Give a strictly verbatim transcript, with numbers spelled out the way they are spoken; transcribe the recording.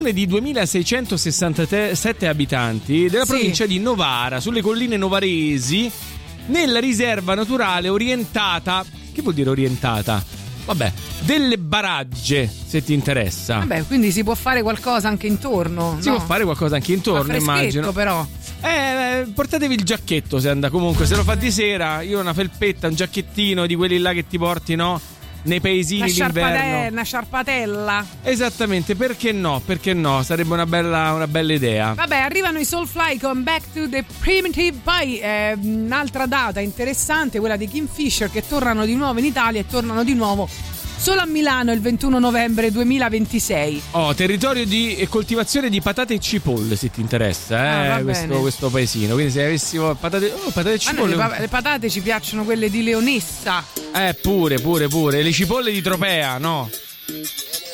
di duemilaseicentosessantasette abitanti della Sì. provincia di Novara, sulle colline novaresi, nella riserva naturale orientata. Che vuol dire orientata? Vabbè, delle Baragge, se ti interessa. Vabbè, quindi si può fare qualcosa anche intorno. Si no? può fare qualcosa anche intorno, Fa freschetto, immagino. però. Eh, portatevi il giacchetto se anda. Comunque, se lo fa di sera, io una felpetta, un giacchettino di quelli là che ti porti, no? Nei paesini Una, sciarpate- d'inverno. una sciarpatella. Esattamente, perché no? Perché no? Sarebbe una bella, una bella idea. Vabbè, arrivano i Soulfly con Back to the Primitive. Poi eh, un'altra data interessante, quella dei Kingfisher, che tornano di nuovo in Italia e tornano di nuovo solo a Milano il ventuno novembre duemilaventisei. Oh, territorio di e coltivazione di patate e cipolle, se ti interessa, eh, Ah, va questo, bene. questo paesino. Quindi se avessimo patate, oh, patate e Ah, no, cipolle. le, pa- le patate ci piacciono quelle di Leonessa. Eh, pure, pure, pure. Le cipolle di Tropea, no?